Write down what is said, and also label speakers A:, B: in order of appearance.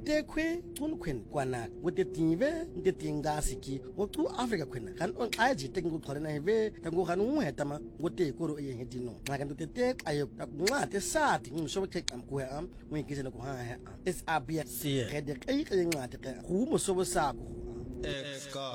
A: te kwe tun kwen kwana wote tinve nte tinga siki wotu Africa kwena kan on aji tengu khole na heve tangu kan uhetama wote koro ye hedino ngakan te ayo ngwa te sati ngusho ke am ko am ngikise no ko ha es abia
B: See it.
A: kede kai ngwa te ku mo so sa ko
B: Ex